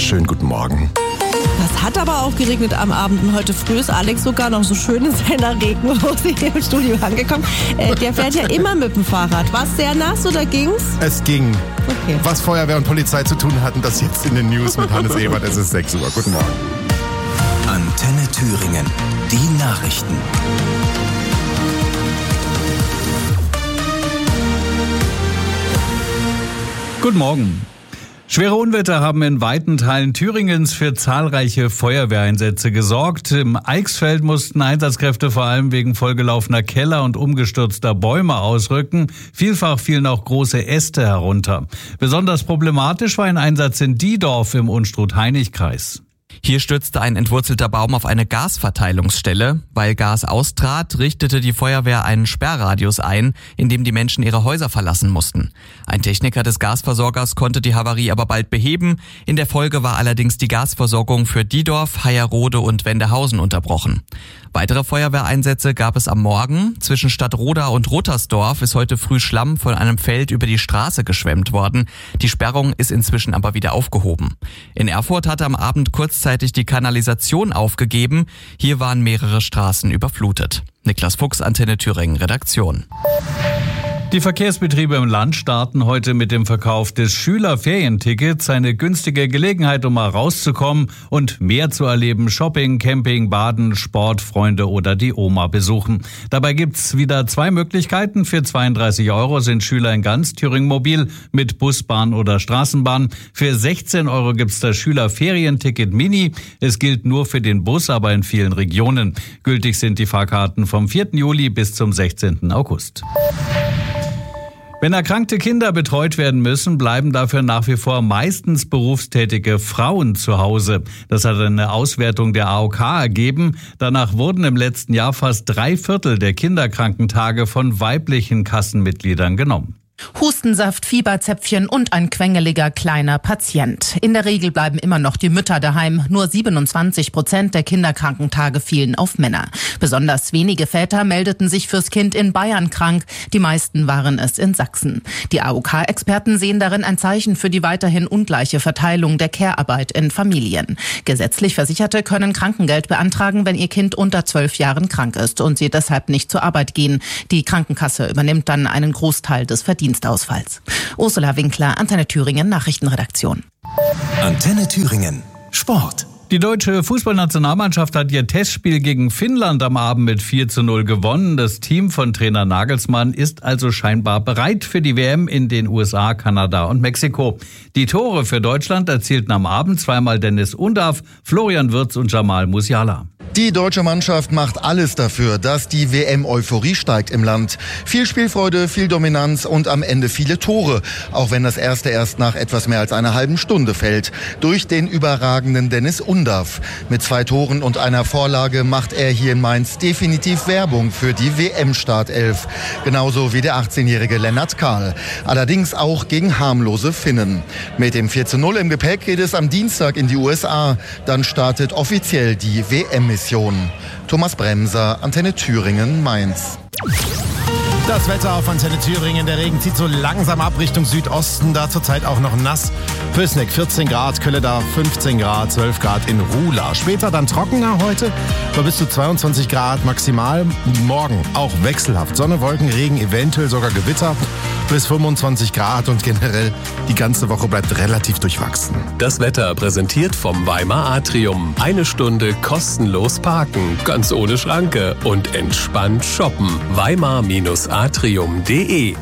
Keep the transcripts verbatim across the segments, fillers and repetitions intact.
Schönen guten Morgen. Das hat aber auch geregnet am Abend und heute früh ist Alex sogar noch so schön in seiner Regenhose hier im Studio angekommen. Äh, der fährt ja immer mit dem Fahrrad. War es sehr nass oder ging's? Es ging. Okay. Was Feuerwehr und Polizei zu tun hatten, das jetzt in den News mit Hannes Ebert. Es ist sechs Uhr. Guten Morgen. Antenne Thüringen. Die Nachrichten. Guten Morgen. Schwere Unwetter haben in weiten Teilen Thüringens für zahlreiche Feuerwehreinsätze gesorgt. Im Eichsfeld mussten Einsatzkräfte vor allem wegen vollgelaufener Keller und umgestürzter Bäume ausrücken. Vielfach fielen auch große Äste herunter. Besonders problematisch war ein Einsatz in Diedorf im Unstrut-Hainich-Kreis. Hier stürzte ein entwurzelter Baum auf eine Gasverteilungsstelle. Weil Gas austrat, richtete die Feuerwehr einen Sperrradius ein, in dem die Menschen ihre Häuser verlassen mussten. Ein Techniker des Gasversorgers konnte die Havarie aber bald beheben. In der Folge war allerdings die Gasversorgung für Diedorf, Hayerrode und Wendehausen unterbrochen. Weitere Feuerwehreinsätze gab es am Morgen. Zwischen Stadtroda und Rottersdorf ist heute früh Schlamm von einem Feld über die Straße geschwemmt worden. Die Sperrung ist inzwischen aber wieder aufgehoben. In Erfurt hatte am Abend kurzzeitig die Kanalisation aufgegeben. Hier waren mehrere Straßen überflutet. Niklas Fuchs, Antenne Thüringen, Redaktion. Die Verkehrsbetriebe im Land starten heute mit dem Verkauf des Schülerferientickets. Eine günstige Gelegenheit, um mal rauszukommen und mehr zu erleben. Shopping, Camping, Baden, Sport, Freunde oder die Oma besuchen. Dabei gibt's wieder zwei Möglichkeiten. Für zweiunddreißig Euro sind Schüler in ganz Thüringen mobil mit Bus, Bahn oder Straßenbahn. Für sechzehn Euro gibt's das Schülerferienticket Mini. Es gilt nur für den Bus, aber in vielen Regionen. Gültig sind die Fahrkarten vom vierten Juli bis zum sechzehnten August. Wenn erkrankte Kinder betreut werden müssen, bleiben dafür nach wie vor meistens berufstätige Frauen zu Hause. Das hat eine Auswertung der A O K ergeben. Danach wurden im letzten Jahr fast drei Viertel der Kinderkrankentage von weiblichen Kassenmitgliedern genommen. Hustensaft, Fieberzäpfchen und ein quengeliger kleiner Patient. In der Regel bleiben immer noch die Mütter daheim. Nur siebenundzwanzig Prozent der Kinderkrankentage fielen auf Männer. Besonders wenige Väter meldeten sich fürs Kind in Bayern krank. Die meisten waren es in Sachsen. Die A O K-Experten sehen darin ein Zeichen für die weiterhin ungleiche Verteilung der Care-Arbeit in Familien. Gesetzlich Versicherte können Krankengeld beantragen, wenn ihr Kind unter zwölf Jahren krank ist und sie deshalb nicht zur Arbeit gehen. Die Krankenkasse übernimmt dann einen Großteil des Verdienstes. Dienstausfalls. Ursula Winkler, Antenne Thüringen, Nachrichtenredaktion. Antenne Thüringen, Sport. Die deutsche Fußballnationalmannschaft hat ihr Testspiel gegen Finnland am Abend mit vier zu null gewonnen. Das Team von Trainer Nagelsmann ist also scheinbar bereit für die W M in den U S A, Kanada und Mexiko. Die Tore für Deutschland erzielten am Abend zweimal Dennis Undav, Florian Wirtz und Jamal Musiala. Die deutsche Mannschaft macht alles dafür, dass die W M-Euphorie steigt im Land. Viel Spielfreude, viel Dominanz und am Ende viele Tore. Auch wenn das erste erst nach etwas mehr als einer halben Stunde fällt. Durch den überragenden Dennis Undav. Mit zwei Toren und einer Vorlage macht er hier in Mainz definitiv Werbung für die W M-Startelf. Genauso wie der achtzehnjährige Lennart Kahl. Allerdings auch gegen harmlose Finnen. Mit dem vier zu null im Gepäck geht es am Dienstag in die U S A. Dann startet offiziell die W M-Mission. Thomas Bremser, Antenne Thüringen, Mainz. Das Wetter auf Antenne Thüringen. Der Regen zieht so langsam ab Richtung Südosten. Da zurzeit auch noch nass. Pößneck vierzehn Grad, Kölleda fünfzehn Grad, zwölf Grad in Ruhla. Später dann trockener heute bei bis zu zweiundzwanzig Grad maximal. Morgen auch wechselhaft. Sonne, Wolken, Regen, eventuell sogar Gewitter bis fünfundzwanzig Grad. Und generell die ganze Woche bleibt relativ durchwachsen. Das Wetter präsentiert vom Weimar Atrium. Eine Stunde kostenlos parken, ganz ohne Schranke und entspannt shoppen. Weimar Atrium punkt de.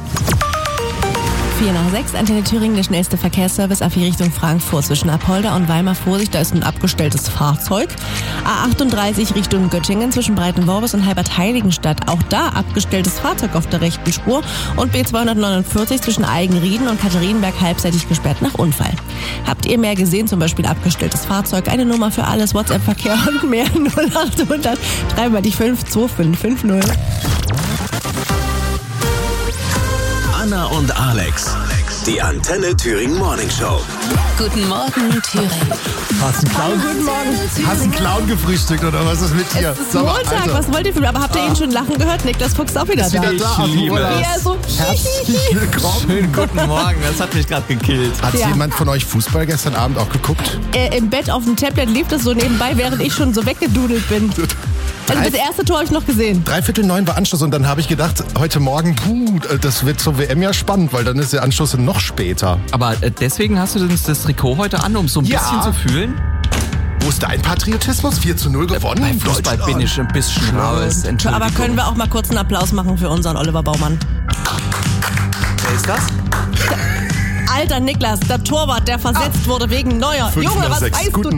vier nach sechs, Antenne Thüringen, der schnellste Verkehrsservice auf die Richtung Frankfurt zwischen Apolda und Weimar. Vorsicht, da ist ein abgestelltes Fahrzeug. A achtunddreißig Richtung Göttingen zwischen Breitenworbis und Heibert-Heiligenstadt. Auch da abgestelltes Fahrzeug auf der rechten Spur. Und B zweihundertneunundvierzig zwischen Eigenrieden und Katharinenberg halbseitig gesperrt nach Unfall. Habt ihr mehr gesehen, zum Beispiel abgestelltes Fahrzeug? Eine Nummer für alles, WhatsApp-Verkehr und mehr. null achthundert drei mal die fünf zwei fünf fünf null. Anna und Alex, Die Antenne Thüringen Morning Show. Guten Morgen, Thüringen. Hast du einen Clown, Guten Morgen, hast einen Clown gefrühstückt oder was ist mit dir? Es ist Sag mal, Montag, also, was wollt ihr von mir? Aber habt ihr ihn schon lachen gehört? Niklas Fuchs ist auch wieder ist da. wieder da. Ich liebe Urlaub. Wie er so Herzlich willkommen. Schönen guten Morgen, das hat mich gerade gekillt. Hat Ja. jemand von euch Fußball gestern Abend auch geguckt? äh, im Bett auf dem Tablet lief das so nebenbei, während ich schon so weggedudelt bin. Also das erste Tor habe ich noch gesehen. Dreiviertel neun war Anschluss und dann habe ich gedacht, heute Morgen, puh, das wird zur W M ja spannend, weil dann ist der Anschluss noch später. Aber äh, deswegen hast du das, das Trikot heute an, um so ein Ja. bisschen zu fühlen? Wo ist dein Patriotismus? vier zu null gewonnen? Bei Fußball bin ich ein bisschen raus. Entschuldigung. Aber können wir auch mal kurz einen Applaus machen für unseren Oliver Baumann? Wer ist das? Alter Niklas, der Torwart, der versetzt wurde wegen Neuer. Fünf Junge, nach was sechs. weißt Guten du